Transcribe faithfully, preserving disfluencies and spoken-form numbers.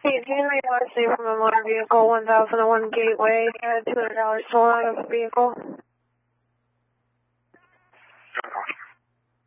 Hey, Henry Larson from a motor vehicle, one thousand one Gateway. I had two hundred dollars stolen out of the vehicle.